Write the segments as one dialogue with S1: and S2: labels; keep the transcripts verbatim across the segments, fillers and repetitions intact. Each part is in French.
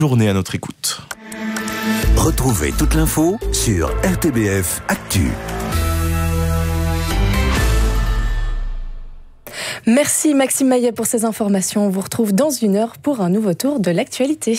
S1: Journée à notre écoute.
S2: Retrouvez toute l'info sur R T B F Actu.
S3: Merci Maxime Maillet pour ces informations. On vous retrouve dans une heure pour un nouveau tour de l'actualité.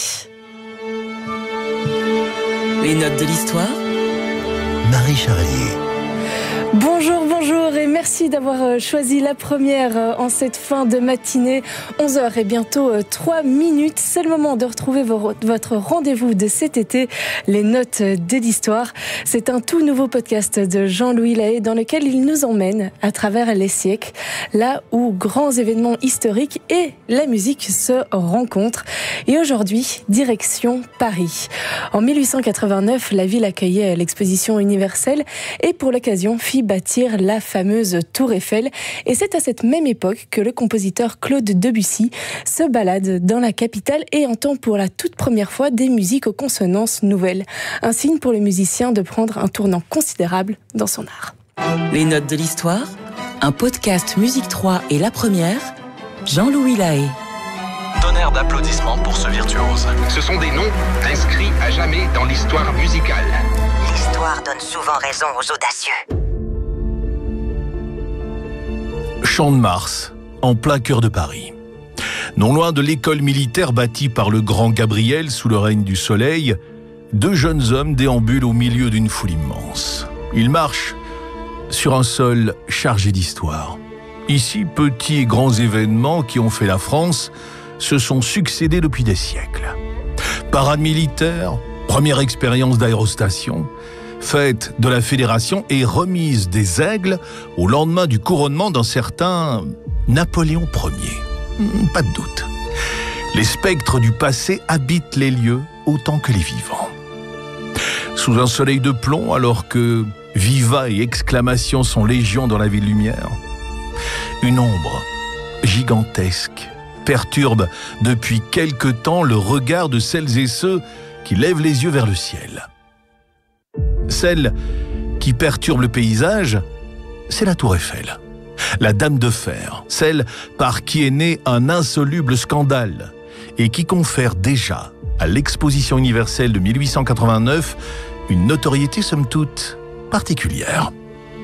S4: Les notes de l'histoire.
S2: Marie Charlier.
S3: Bonjour, bonjour et merci d'avoir choisi la première en cette fin de matinée. onze heures et bientôt trois minutes. C'est le moment de retrouver votre rendez-vous de cet été, les notes de l'histoire. C'est un tout nouveau podcast de Jean-Louis Lahaye dans lequel il nous emmène à travers les siècles, là où grands événements historiques et la musique se rencontrent. Et aujourd'hui, direction Paris. En mille huit cent quatre-vingt-neuf, la ville accueillait l'exposition universelle et pour l'occasion fit bâtir la fameuse Tour Eiffel. Et c'est à cette même époque que le compositeur Claude Debussy se balade dans la capitale et entend pour la toute première fois des musiques aux consonances nouvelles. Un signe pour le musicien de prendre un tournant considérable dans son art.
S4: Les notes de l'histoire, un podcast Musique trois et la première, Jean-Louis Lahaye.
S5: Tonnerre d'applaudissements pour ce virtuose.
S6: Ce sont des noms inscrits à jamais dans l'histoire musicale.
S7: L'histoire donne souvent raison aux audacieux.
S8: Champ de Mars, en plein cœur de Paris. Non loin de l'école militaire bâtie par le grand Gabriel sous le règne du soleil, deux jeunes hommes déambulent au milieu d'une foule immense. Ils marchent sur un sol chargé d'histoire. Ici, petits et grands événements qui ont fait la France se sont succédés depuis des siècles. Parade militaire, première expérience d'aérostation, fête de la Fédération et remise des aigles au lendemain du couronnement d'un certain Napoléon Ier. Pas de doute. Les spectres du passé habitent les lieux autant que les vivants. Sous un soleil de plomb, alors que viva et exclamations sont légion dans la ville lumière, une ombre gigantesque perturbe depuis quelque temps le regard de celles et ceux qui lèvent les yeux vers le ciel. Celle qui perturbe le paysage, c'est la Tour Eiffel, la Dame de Fer, celle par qui est né un insoluble scandale et qui confère déjà à l'exposition universelle de mille huit cent quatre-vingt-neuf une notoriété somme toute particulière.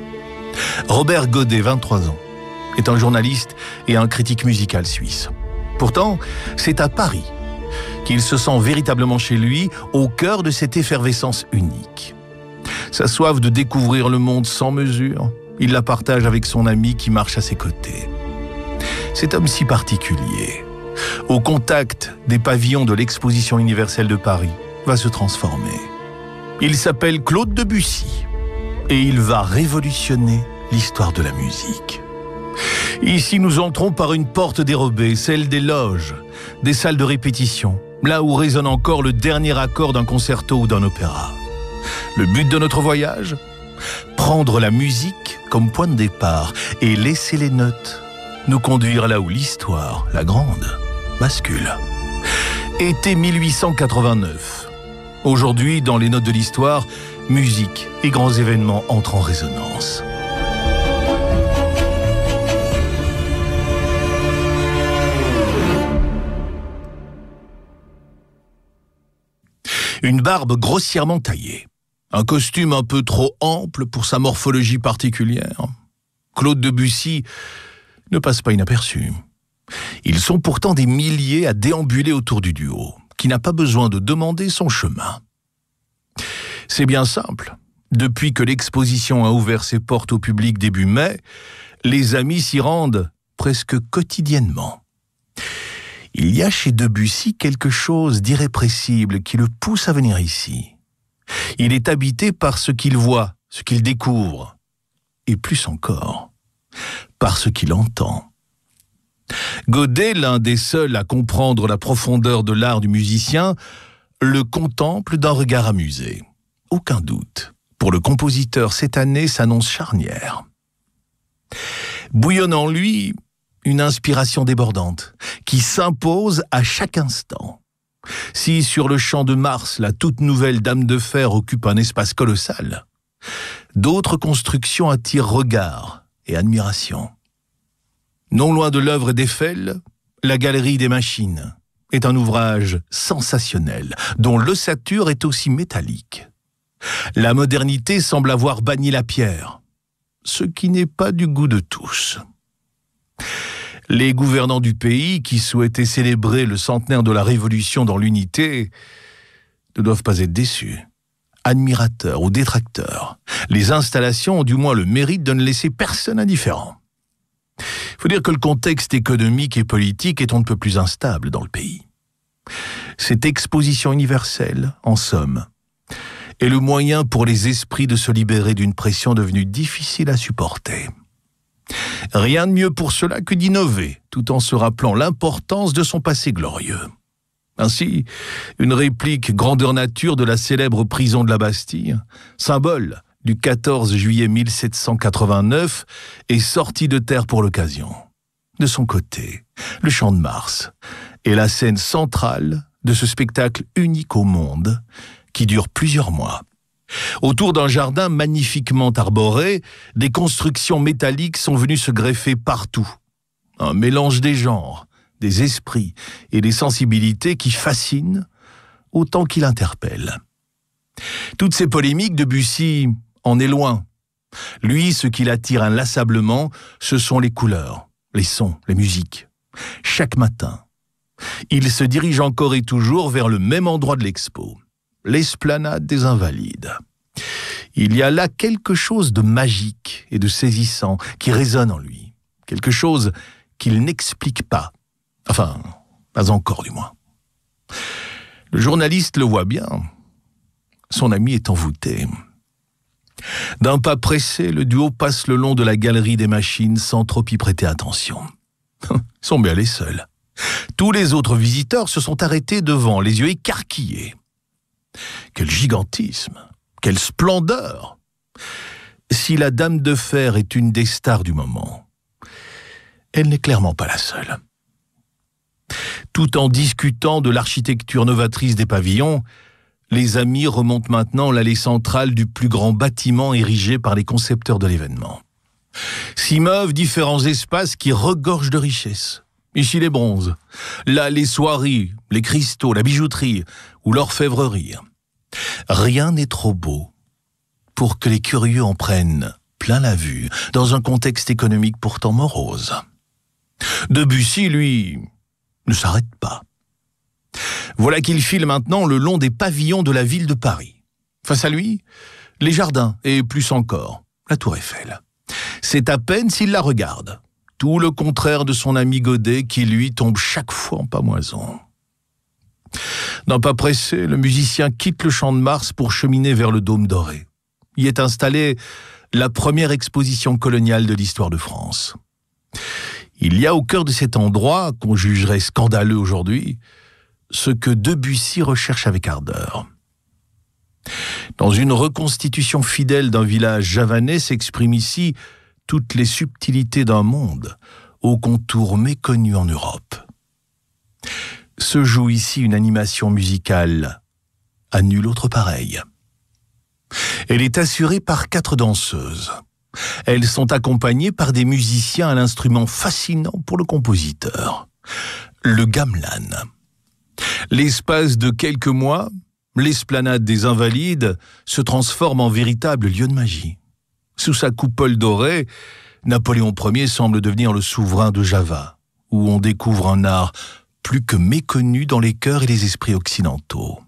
S8: Robert Godet, vingt-trois ans, est un journaliste et un critique musical suisse. Pourtant, c'est à Paris qu'il se sent véritablement chez lui, au cœur de cette effervescence unique. Sa soif de découvrir le monde sans mesure, il la partage avec son ami qui marche à ses côtés. Cet homme si particulier, au contact des pavillons de l'exposition universelle de Paris, va se transformer. Il s'appelle Claude Debussy et il va révolutionner l'histoire de la musique. Ici, nous entrons par une porte dérobée, celle des loges, des salles de répétition, là où résonne encore le dernier accord d'un concerto ou d'un opéra. Le but de notre voyage ? Prendre la musique comme point de départ et laisser les notes nous conduire là où l'histoire, la grande, bascule. Été mille huit cent quatre-vingt-neuf. Aujourd'hui, dans les notes de l'histoire, musique et grands événements entrent en résonance. Une barbe grossièrement taillée, un costume un peu trop ample pour sa morphologie particulière. Claude Debussy ne passe pas inaperçu. Ils sont pourtant des milliers à déambuler autour du duo, qui n'a pas besoin de demander son chemin. C'est bien simple. Depuis que l'exposition a ouvert ses portes au public début mai, les amis s'y rendent presque quotidiennement. Il y a chez Debussy quelque chose d'irrépressible qui le pousse à venir ici. Il est habité par ce qu'il voit, ce qu'il découvre, et plus encore, par ce qu'il entend. Godet, l'un des seuls à comprendre la profondeur de l'art du musicien, le contemple d'un regard amusé. Aucun doute, pour le compositeur, cette année s'annonce charnière. Bouillonne en lui une inspiration débordante qui s'impose à chaque instant. Si sur le champ de Mars, la toute nouvelle Dame de Fer occupe un espace colossal, d'autres constructions attirent regard et admiration. Non loin de l'œuvre d'Eiffel, la galerie des machines, est un ouvrage sensationnel, dont l'ossature est aussi métallique. La modernité semble avoir banni la pierre, ce qui n'est pas du goût de tous. Les gouvernants du pays, qui souhaitaient célébrer le centenaire de la Révolution dans l'unité, ne doivent pas être déçus. Admirateurs ou détracteurs, les installations ont du moins le mérite de ne laisser personne indifférent. Il faut dire que le contexte économique et politique est on ne peut plus instable dans le pays. Cette exposition universelle, en somme, est le moyen pour les esprits de se libérer d'une pression devenue difficile à supporter. Rien de mieux pour cela que d'innover, tout en se rappelant l'importance de son passé glorieux. Ainsi, une réplique grandeur nature de la célèbre prison de la Bastille, symbole du quatorze juillet mille sept cent quatre-vingt-neuf, est sortie de terre pour l'occasion. De son côté, le Champ de Mars est la scène centrale de ce spectacle unique au monde qui dure plusieurs mois. Autour d'un jardin magnifiquement arboré, des constructions métalliques sont venues se greffer partout. Un mélange des genres, des esprits et des sensibilités qui fascinent autant qu'il interpelle. Toutes ces polémiques, Debussy en est loin. Lui, ce qui l'attire inlassablement, ce sont les couleurs, les sons, les musiques. Chaque matin, il se dirige encore et toujours vers le même endroit de l'expo, l'esplanade des Invalides. Il y a là quelque chose de magique et de saisissant qui résonne en lui, quelque chose qu'il n'explique pas, enfin, pas encore du moins. Le journaliste le voit bien, son ami est envoûté. D'un pas pressé, le duo passe le long de la galerie des machines sans trop y prêter attention. Ils sont bien les seuls. Tous les autres visiteurs se sont arrêtés devant, les yeux écarquillés. Quel gigantisme, quelle splendeur! Si la Dame de Fer est une des stars du moment, elle n'est clairement pas la seule. Tout en discutant de l'architecture novatrice des pavillons, les amis remontent maintenant l'allée centrale du plus grand bâtiment érigé par les concepteurs de l'événement. S'y meuvent différents espaces qui regorgent de richesses. Ici les bronzes, là les soieries, les cristaux, la bijouterie ou l'orfèvrerie. Rien n'est trop beau pour que les curieux en prennent plein la vue dans un contexte économique pourtant morose. Debussy, lui, ne s'arrête pas. Voilà qu'il file maintenant le long des pavillons de la ville de Paris. Face à lui, les jardins et plus encore, la Tour Eiffel. C'est à peine s'il la regarde. Tout le contraire de son ami Godet qui, lui, tombe chaque fois en pâmoison. D'un pas pressé, le musicien quitte le Champ de Mars pour cheminer vers le Dôme doré. Y est installée la première exposition coloniale de l'histoire de France. Il y a au cœur de cet endroit, qu'on jugerait scandaleux aujourd'hui, ce que Debussy recherche avec ardeur. Dans une reconstitution fidèle d'un village javanais s'expriment ici toutes les subtilités d'un monde aux contours méconnus en Europe. Se joue ici une animation musicale à nulle autre pareille. Elle est assurée par quatre danseuses. Elles sont accompagnées par des musiciens à l'instrument fascinant pour le compositeur, le gamelan. L'espace de quelques mois, l'esplanade des Invalides se transforme en véritable lieu de magie. Sous sa coupole dorée, Napoléon Ier semble devenir le souverain de Java, où on découvre un art plus que méconnu dans les cœurs et les esprits occidentaux.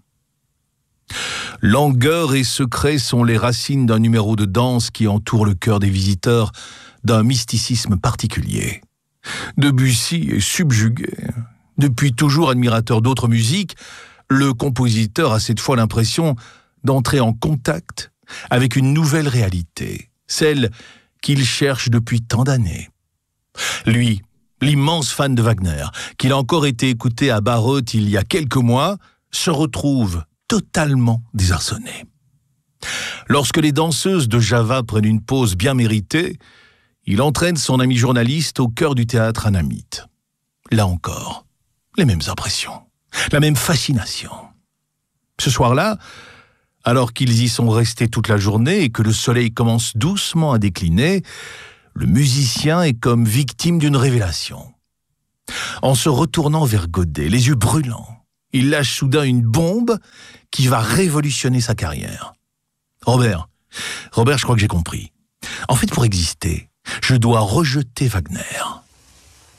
S8: Langueur et secret sont les racines d'un numéro de danse qui entoure le cœur des visiteurs d'un mysticisme particulier. Debussy est subjugué. Depuis toujours admirateur d'autres musiques, le compositeur a cette fois l'impression d'entrer en contact avec une nouvelle réalité, celle qu'il cherche depuis tant d'années. Lui, l'immense fan de Wagner, qu'il a encore été écouté à Bayreuth il y a quelques mois, se retrouve totalement désarçonné. Lorsque les danseuses de Java prennent une pause bien méritée, il entraîne son ami journaliste au cœur du théâtre annamite. Là encore, les mêmes impressions, la même fascination. Ce soir-là, alors qu'ils y sont restés toute la journée et que le soleil commence doucement à décliner, le musicien est comme victime d'une révélation. En se retournant vers Godet, les yeux brûlants, il lâche soudain une bombe qui va révolutionner sa carrière. Robert, Robert, je crois que j'ai compris. En fait, pour exister, je dois rejeter Wagner.